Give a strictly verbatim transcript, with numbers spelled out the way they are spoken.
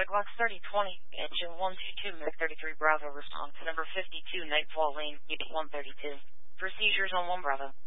Aquatic Lux thirty twenty, engine one two two, Mac thirty-three Bravo, response number fifty-two, Nightfall Lane, unit one thirty-two. Procedures on one Bravo.